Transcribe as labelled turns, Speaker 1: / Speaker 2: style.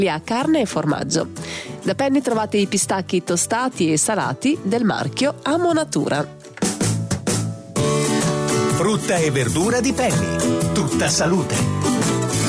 Speaker 1: a carne e formaggio. Da Penny trovate i pistacchi tostati e salati del marchio Amo Natura.
Speaker 2: Frutta e verdura di Penny, tutta salute.